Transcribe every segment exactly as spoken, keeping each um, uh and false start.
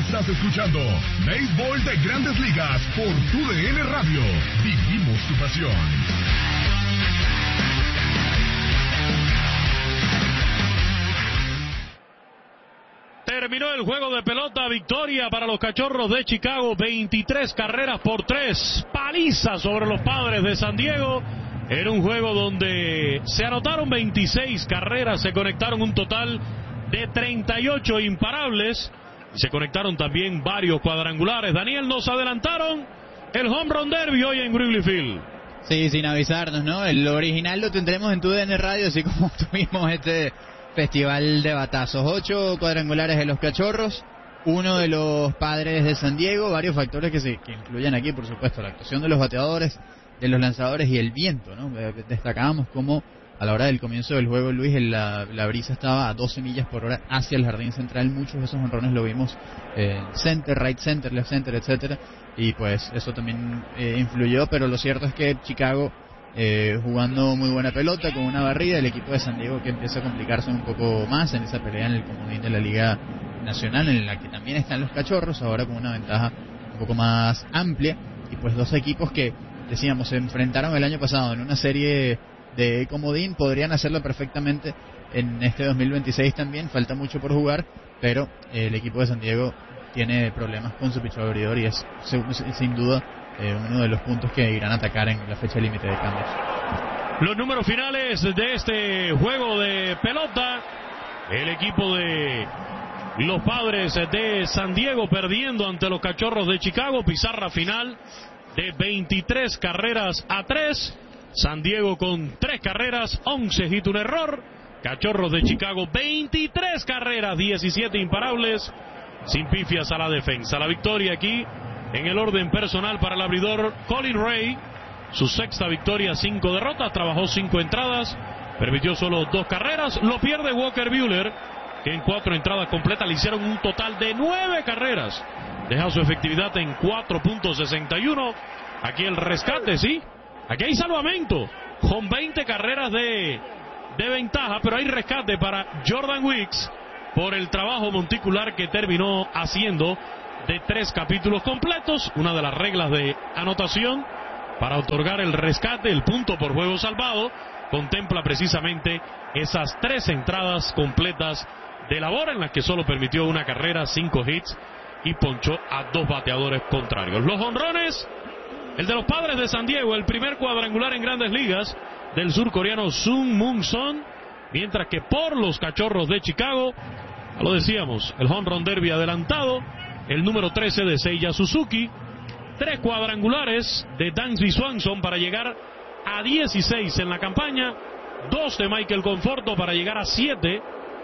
Estás escuchando Béisbol de Grandes Ligas por Tu D N Radio. Vivimos tu pasión. Terminó el juego de pelota, victoria para los Cachorros de Chicago, veintitrés carreras por tres, paliza sobre los Padres de San Diego, en un juego donde se anotaron veintiséis carreras, se conectaron un total de treinta y ocho imparables, se conectaron también varios cuadrangulares. Daniel, nos adelantaron el Home Run Derby hoy en Wrigley Field. Sí, sin avisarnos, ¿no? El original lo tendremos en Tu D N Radio, así como tuvimos este festival de batazos. Ocho cuadrangulares de los Cachorros, uno de los Padres de San Diego, varios factores que se que incluyen aquí, por supuesto, la actuación de los bateadores, de los lanzadores y el viento, ¿no? Destacábamos cómo a la hora del comienzo del juego, Luis, la, la brisa estaba a doce millas por hora hacia el jardín central. Muchos de esos honrones lo vimos en eh, center, right center, left center, etcétera, y pues eso también eh, influyó, pero lo cierto es que Chicago eh, jugando muy buena pelota con una barrida, el equipo de San Diego que empieza a complicarse un poco más en esa pelea en el comodín de la Liga Nacional, en la que también están los Cachorros, ahora con una ventaja un poco más amplia, y pues dos equipos que, decíamos, se enfrentaron el año pasado en una serie de comodín, podrían hacerlo perfectamente en este dos mil veintiséis también, falta mucho por jugar, pero eh, el equipo de San Diego tiene problemas con su pichador abridor y es sin duda eh, uno de los puntos que irán a atacar en la fecha límite de cambios. Los números finales de este juego de pelota, el equipo de los Padres de San Diego perdiendo ante los Cachorros de Chicago, pizarra final de veintitrés carreras a tres, San Diego con tres carreras, once hit, un error. Cachorros de Chicago, veintitrés carreras, diecisiete imparables, sin pifias a la defensa. La victoria aquí en el orden personal para el abridor Colin Ray, su sexta victoria, cinco derrotas, trabajó cinco entradas, permitió solo dos carreras. Lo pierde Walker Buehler, que en cuatro entradas completas le hicieron un total de nueve carreras. Deja su efectividad en cuatro punto sesenta y uno. Aquí el rescate, sí. Aquí hay salvamento con veinte carreras de, de ventaja, pero hay rescate para Jordan Wicks por el trabajo monticular que terminó haciendo de tres capítulos completos. Una de las reglas de anotación para otorgar el rescate, el punto por juego salvado, contempla precisamente esas tres entradas completas de labor en las que solo permitió una carrera, cinco hits y ponchó a dos bateadores contrarios. Los jonrones, el de los Padres de San Diego, el primer cuadrangular en Grandes Ligas del surcoreano Sung Moon Son, mientras que por los Cachorros de Chicago, ya lo decíamos, el home run derby adelantado, el número trece de Seiya Suzuki, tres cuadrangulares de Dansby Swanson para llegar a dieciséis en la campaña, dos de Michael Conforto para llegar a siete,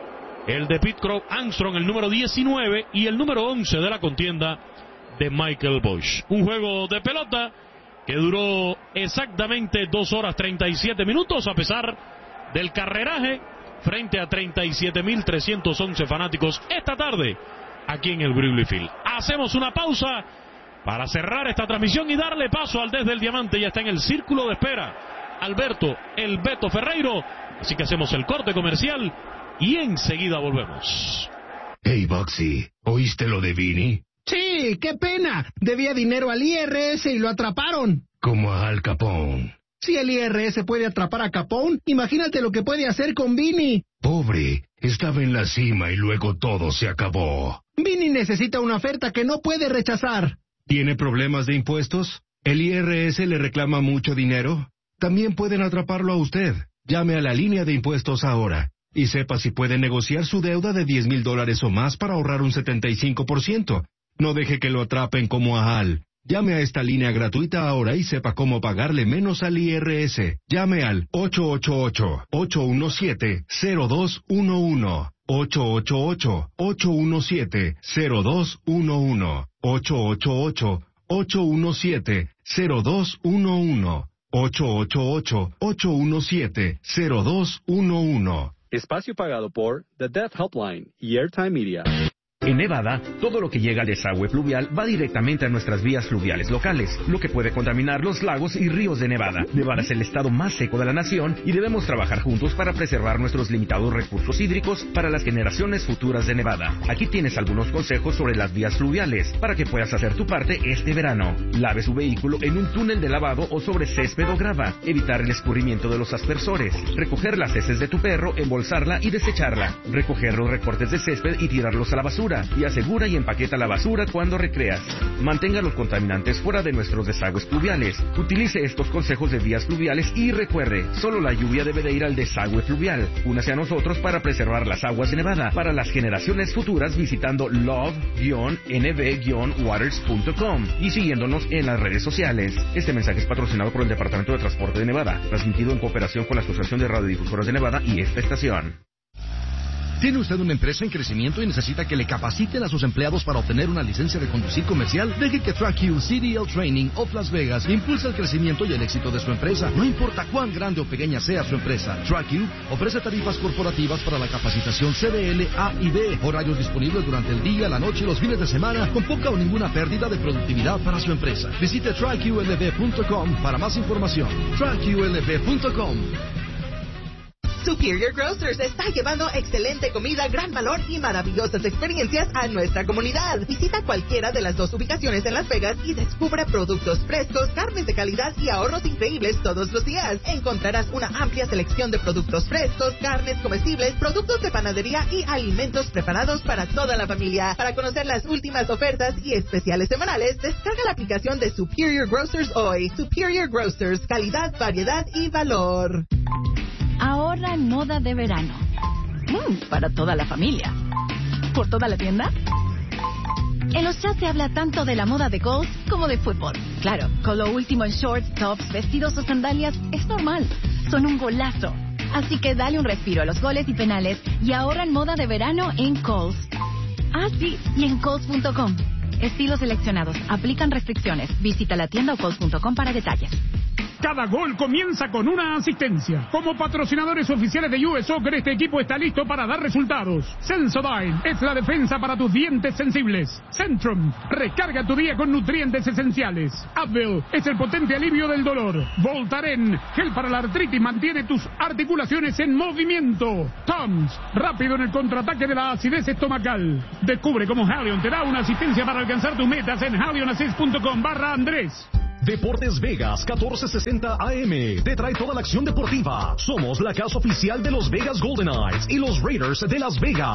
el de Pete Crow Armstrong, el número diecinueve, y el número once de la contienda de Michael Busch. Un juego de pelota que duró exactamente dos horas treinta y siete minutos, a pesar del carreraje, frente a treinta y siete mil trescientos once fanáticos esta tarde aquí en el Wrigley Field. Hacemos una pausa para cerrar esta transmisión y darle paso al Desde el Diamante. Ya está en el círculo de espera Alberto El Beto Ferreiro, así que hacemos el corte comercial y enseguida volvemos. Hey, Boxy, ¿oíste lo de Vinny? Sí, qué pena. Debía dinero al I R S y lo atraparon. Como a Al Capone. Si el I R S puede atrapar a Capone, imagínate lo que puede hacer con Vinny. Pobre, estaba en la cima y luego todo se acabó. Vinny necesita una oferta que no puede rechazar. ¿Tiene problemas de impuestos? ¿El I R S le reclama mucho dinero? También pueden atraparlo a usted. Llame a la línea de impuestos ahora y sepa si puede negociar su deuda de diez mil dólares o más para ahorrar un setenta y cinco por ciento. No deje que lo atrapen como a Al. Llame a esta línea gratuita ahora y sepa cómo pagarle menos al I R S. Llame al ocho ocho ocho, ocho uno siete, cero dos uno uno. ocho ocho ocho, ocho uno siete, cero dos uno uno. ocho ocho ocho, ocho uno siete, cero dos uno uno. ocho ocho ocho, ocho uno siete, cero dos uno uno. Espacio pagado por The Death Helpline y Airtime Media. En Nevada, todo lo que llega al desagüe pluvial va directamente a nuestras vías fluviales locales, lo que puede contaminar los lagos y ríos de Nevada. Nevada es el estado más seco de la nación y debemos trabajar juntos para preservar nuestros limitados recursos hídricos para las generaciones futuras de Nevada. Aquí tienes algunos consejos sobre las vías fluviales para que puedas hacer tu parte este verano. Lave su vehículo en un túnel de lavado o sobre césped o grava. Evitar el escurrimiento de los aspersores. Recoger las heces de tu perro, embolsarla y desecharla. Recoger los recortes de césped y tirarlos a la basura. Y asegura y empaqueta la basura cuando recreas. Mantenga los contaminantes fuera de nuestros desagües pluviales. Utilice estos consejos de vías fluviales y recuerde, solo la lluvia debe de ir al desagüe fluvial. Únase a nosotros para preservar las aguas de Nevada para las generaciones futuras visitando love guion n v guion waters punto com y siguiéndonos en las redes sociales. Este mensaje es patrocinado por el Departamento de Transporte de Nevada, transmitido en cooperación con la Asociación de Radiodifusoras de Nevada y esta estación. ¿Tiene usted una empresa en crecimiento y necesita que le capaciten a sus empleados para obtener una licencia de conducir comercial? Deje que TrackU C D L Training of Las Vegas impulse el crecimiento y el éxito de su empresa. No importa cuán grande o pequeña sea su empresa, TrackU ofrece tarifas corporativas para la capacitación C D L, A y B. Horarios disponibles durante el día, la noche y los fines de semana, con poca o ninguna pérdida de productividad para su empresa. Visite track U L V punto com para más información. track U L V punto com. Superior Grocers está llevando excelente comida, gran valor y maravillosas experiencias a nuestra comunidad. Visita cualquiera de las dos ubicaciones en Las Vegas y descubre productos frescos, carnes de calidad y ahorros increíbles todos los días. Encontrarás una amplia selección de productos frescos, carnes comestibles, productos de panadería y alimentos preparados para toda la familia. Para conocer las últimas ofertas y especiales semanales, descarga la aplicación de Superior Grocers hoy. Superior Grocers, calidad, variedad y valor. Ahorra en moda de verano. Mm, para toda la familia. ¿Por toda la tienda? En los chats se habla tanto de la moda de golf como de fútbol. Claro, con lo último en shorts, tops, vestidos o sandalias es normal. Son un golazo. Así que dale un respiro a los goles y penales y ahorra en moda de verano en Kohl's. Ah, sí, y en Kohl's punto com. Estilos seleccionados. Aplican restricciones. Visita la tienda o Kohl's punto com para detalles. Cada gol comienza con una asistencia. Como patrocinadores oficiales de U S Soccer, este equipo está listo para dar resultados. Sensodyne es la defensa para tus dientes sensibles. Centrum, recarga tu día con nutrientes esenciales. Advil es el potente alivio del dolor. Voltaren, gel para la artritis, mantiene tus articulaciones en movimiento. Tums, rápido en el contraataque de la acidez estomacal. Descubre cómo Halion te da una asistencia para alcanzar tus metas en halionassist punto com barra Andrés. Deportes Vegas catorce sesenta A M te trae toda la acción deportiva. Somos la casa oficial de los Vegas Golden Knights y los Raiders de Las Vegas.